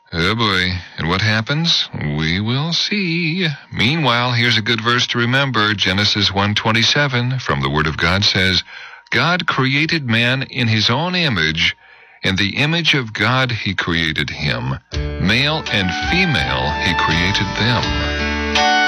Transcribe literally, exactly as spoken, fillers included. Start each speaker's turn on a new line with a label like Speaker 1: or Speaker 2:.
Speaker 1: Oh boy, and what happens? We will see. Meanwhile, here's a good verse to remember. Genesis one twenty-seven from the Word of God says, God created man in his own image. In the image of God he created him. Male and female he created them.